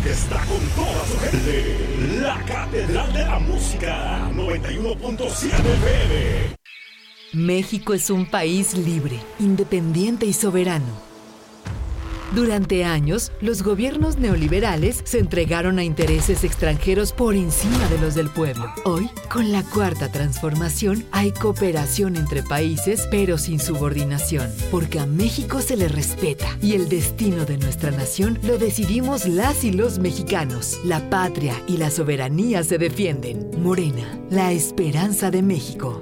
está con toda su gente. La Catedral de la Música, 91.7 FM. México es un país libre, independiente y soberano. Durante años, los gobiernos neoliberales se entregaron a intereses extranjeros por encima de los del pueblo. Hoy, con la Cuarta Transformación, hay cooperación entre países, pero sin subordinación, porque a México se le respeta y el destino de nuestra nación lo decidimos las y los mexicanos. La patria y la soberanía se defienden. Morena, la esperanza de México.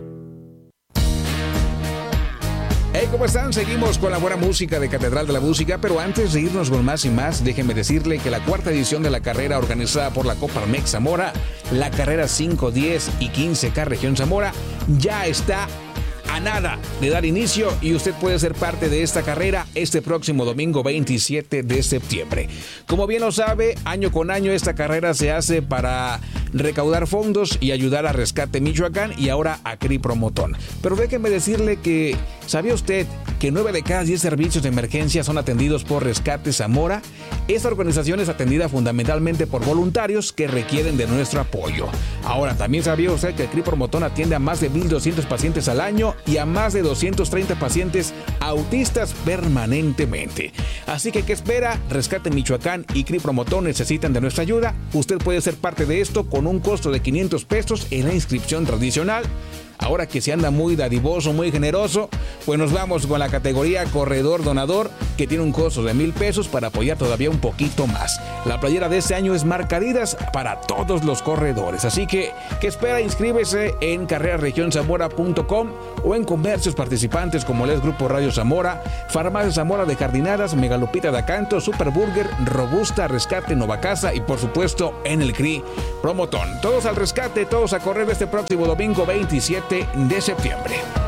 Hey, ¿cómo están? Seguimos con la buena música de Catedral de la Música, pero antes de irnos con más y más, déjenme decirle que la cuarta edición de la carrera organizada por la Coparmex Zamora, la carrera 5, 10 y 15K Región Zamora, ya está a nada de dar inicio y usted puede ser parte de esta carrera este próximo domingo 27 de septiembre. Como bien lo sabe, año con año esta carrera se hace para recaudar fondos y ayudar a Rescate Michoacán y ahora a CRI Promotón. Pero déjenme decirle que, ¿sabía usted que 9 de cada 10 servicios de emergencia son atendidos por Rescate Zamora? Esta organización es atendida fundamentalmente por voluntarios que requieren de nuestro apoyo. Ahora, ¿también sabía usted que el CRI Promotón atiende a más de 1,200 pacientes al año y a más de 230 pacientes autistas permanentemente? Así que, ¿qué espera? Rescate Michoacán y CRI Promotón necesitan de nuestra ayuda. Usted puede ser parte de esto con un costo de 500 pesos en la inscripción tradicional. Ahora que se anda muy dadivoso, muy generoso, pues nos vamos con la categoría Corredor Donador, que tiene un costo de 1,000 pesos para apoyar todavía un poquito más. La playera de este año es marca Adidas para todos los corredores. Así que, ¿qué espera? Inscríbese en carrerasregionszamora.com o en comercios participantes como Les Grupo Radio Zamora, Farmacia Zamora de Jardinadas, Megalupita de Acanto, Superburger, Robusta, Rescate, Novacasa y por supuesto en el CRI Promotón. Todos al rescate, todos a correr este próximo domingo 27 de septiembre.